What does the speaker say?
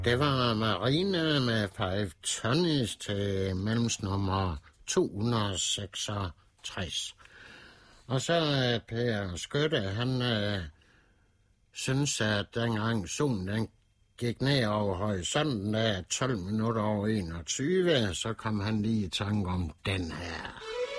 Det var Marina med Five Tonnies til mellemsnummer 266. Og så Per Skytte, han synes, at dengang solen den gik ned over horisonten af 12 minutter over 21, så kom han lige i tanke om den her.